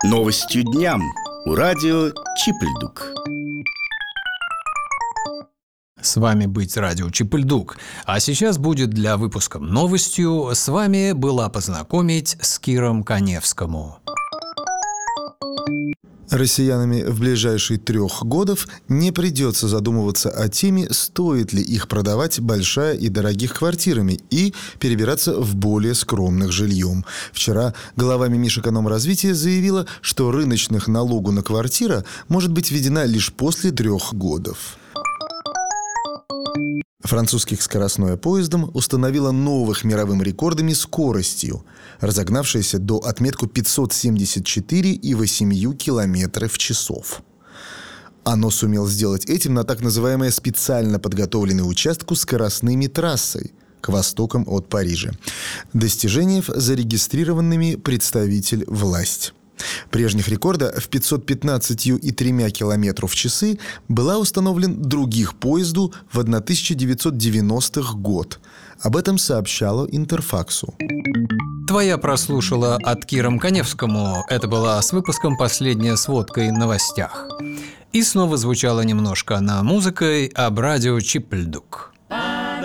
Новостью дням у радио Чипельдук. С вами быть радио Чипельдук. А сейчас будет для выпуска новостью с вами была познакомить с Киром Каневскому. Россиянами в ближайшие 3 годов не придется задумываться о теме, стоит ли их продавать большая и дорогих квартирами и перебираться в более скромных жильем. Вчера глава Минэкономразвития заявила, что рыночных налогу на квартира может быть введена лишь после 3 годов. Французских скоростное поездом установило новых мировым рекордами скоростью, разогнавшейся до отметку 574,8 км в час. Оно сумело сделать этим на так называемой специально подготовленной участку скоростными трассой к востокам от Парижа. Достижение зарегистрированными представитель власть. Прежних рекорда в 515,3 км в часы была установлен других поезду в 1990-х год. Об этом сообщало Интерфаксу. Твоя прослушала от Киром Каневскому. Это была с выпуском «Последняя сводка» о новостях. И снова звучала немножко она музыкой об радио Чипельдук.